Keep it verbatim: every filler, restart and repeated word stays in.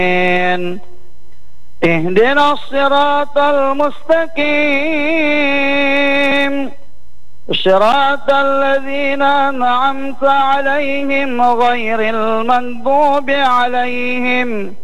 اهدنا الصراط المستقيم صراط الذين أنعمت عليهم غير المغضوب عليهم